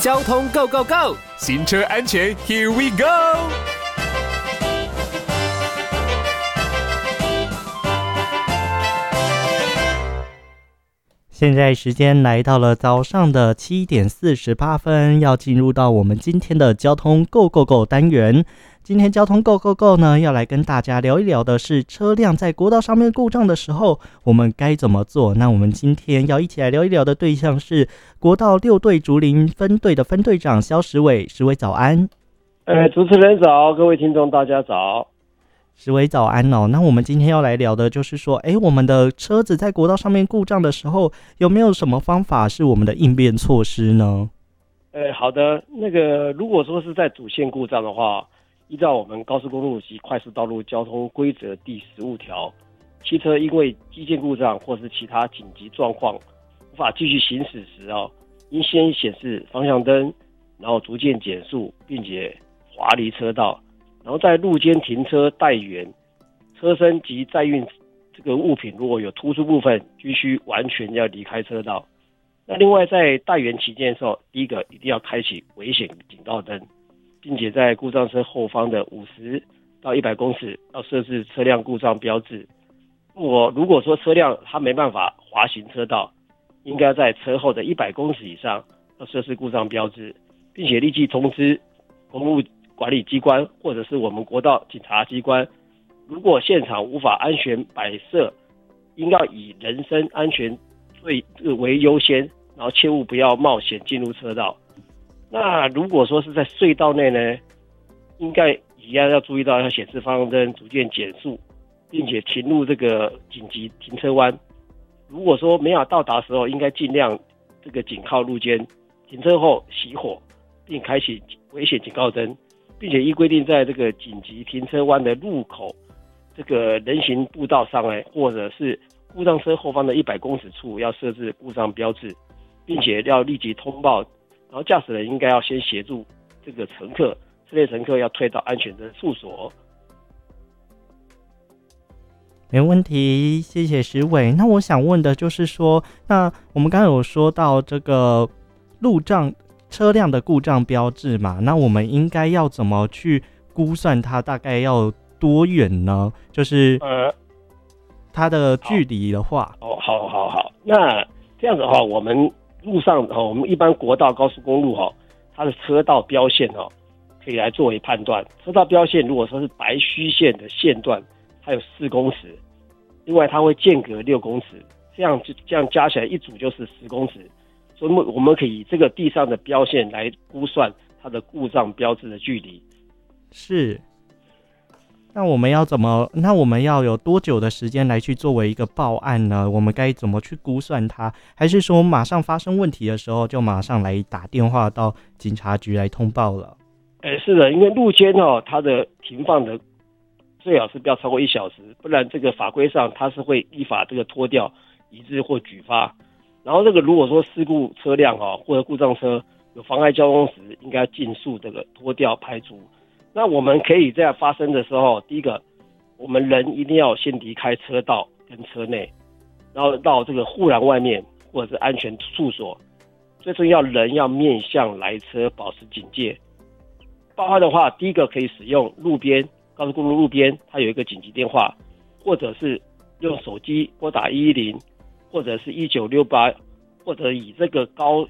交通 Go Go Go， 行车安全 Here we go。 现在时间来到了早上的7:48，要进入到我们今天的交通 Go Go Go 单元。今天交通 Go Go Go 呢，要来跟大家聊一聊的是车辆在国道上面故障的时候，我们该怎么做？那我们今天要一起来聊一聊的对象是国道6队竹林分队的分队长肖时伟。时伟早安。 主持人早，各位听众大家早。 时伟早安哦。那我们今天要来聊的就是说，我们的车子在国道上面故障的时候，有没有什么方法是我们的应变措施呢？ 好的，如果说是在主线故障的话，依照我们高速公路及快速道路交通规则第15条，汽车因为机件故障或是其他紧急状况无法继续行驶时应先显示方向灯，然后逐渐减速，并且滑离车道。然后在路间停车待援，车身及载运这个物品如果有突出部分，必须完全要离开车道。那另外在待援期间的时候，第一个一定要开启危险警告灯，并且在故障车后方的50到100公尺要设置车辆故障标志。如果说车辆它没办法滑行车道，应该在车后的100公尺以上要设置故障标志，并且立即通知公路管理机关或者是我们国道警察机关，如果现场无法安全摆设，应要以人身安全为优先，然后切勿不要冒险进入车道。那如果说是在隧道内呢，应该一样要注意到要显示方向灯，逐渐减速，并且停入这个紧急停车弯。如果说没有到达的时候，应该尽量这个紧靠路肩，停车后熄火，并开启危险警告灯，并且依规定在这个紧急停车弯的路口这个人行步道上或者是故障车后方的100公尺处要设置故障标志，并且要立即通报，然后驾驶人应该要先协助这个乘客，这类乘客要退到安全的处所。 没问题，谢谢时伟。那我想问的就是说，那我们刚刚有说到这个车辆的故障标志嘛，那我们应该要怎么去估算它大概要多远呢？就是它的距离的话。 好。那这样子的话，我们路上我们一般国道高速公路它的车道标线可以来作为判断。车道标线如果说是白虚线的线段，它有4公尺，另外它会间隔6公尺，这样加起来一组就是10公尺。所以我们可以以这个地上的标线来估算它的故障标志的距离。 是。那我们要有多久的时间来去作为一个报案呢？我们该怎么去估算它？还是说马上发生问题的时候就马上来打电话到警察局来通报了？ 是的，因为路肩它的停放的最好是不要超过1小时，不然这个法规上它是会依法这个拖吊、移置或举发。然后如果说事故车辆或者故障车有妨碍交通时，应该尽速这个拖吊排除。那我们可以这样发生的时候，第一个，我们人一定要先离开车道跟车内，然后到这个护栏外面或者是安全处所。最重要，人要面向来车，保持警戒。报案的话，第一个可以使用高速公路路边，它有一个紧急电话，或者是用手机拨打110，或者是1968，或者以这个高